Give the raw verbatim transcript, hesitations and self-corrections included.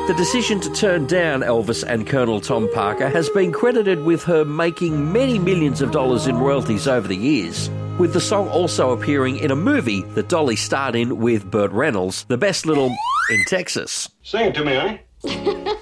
The decision to turn down Elvis and Colonel Tom Parker has been credited with her making many millions of dollars in royalties over the years, with the song also appearing in a movie that Dolly starred in with Burt Reynolds, The Best Little in Texas. Sing it to me, eh?